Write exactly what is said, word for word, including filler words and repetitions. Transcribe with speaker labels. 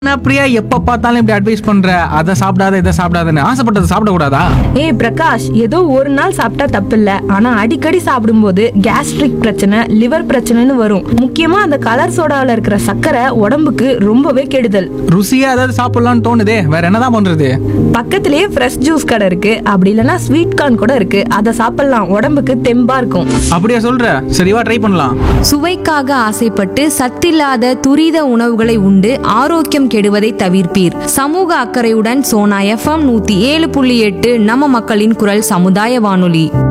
Speaker 1: நான் பிரியா எப்ப பார்த்தாலும் இப்படி அட்வைஸ் பண்ற, அதை சாப்பிடாத இதை சாப்பிடாதன்னு. ஆசைப்பட்டதை சாப்பிடக்கூடாதா?
Speaker 2: ஏய் பிரகாஷ், ஏதோ ஒரு நாள் சாப்பிட்டா தப்பில்ல, ஆனா அடிக்கடி சாப்பிடும்போது கேஸ்ட்ரிக் பிரச்சனை, லிவர் பிரச்சனைன்னு வரும். முக்கியமா அந்த கலர் சோடாவில் இருக்கிற சர்க்கரை உடம்புக்கு ரொம்பவே கெடுதல்.
Speaker 1: ருசியா ஏதாவது சாப்பிடலாம்னு தோணுதே, வேற என்னதான் பண்றது?
Speaker 2: பக்கத்திலேயே ஃப்ரெஷ் ஜூஸ் கடை இருக்கு, அப்படி இல்லைன்னா ஸ்வீட் கார்ன் கூட இருக்கு, அதை சாப்பிடலாம். உடம்புக்கு தெம்பா இருக்கும்.
Speaker 1: அப்படியா சொல்ற? சரிவா, ட்ரை பண்ணலாம்.
Speaker 3: சுவைக்காக ஆசைப்பட்டு சத்தில்லாத துரித உணவுகளை உண்டு ஆரோக்கியம் கெடுவதை தவிர்ப்பீர். சமூக அக்கறையுடன் சோனா எஃப்எம் நூத்தி ஏழு புள்ளி எட்டு நம்ம மக்களின் குரல் சமுதாய வானொலி.